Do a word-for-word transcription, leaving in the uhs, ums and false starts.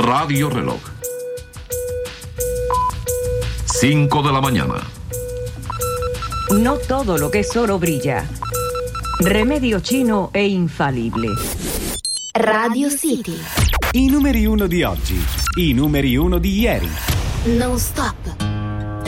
Radio Reloj. cinco de la mañana. No todo lo che es oro brilla. Remedio chino e infalibile. Radio City. I numeri uno di oggi, i numeri uno di ieri. Non stop.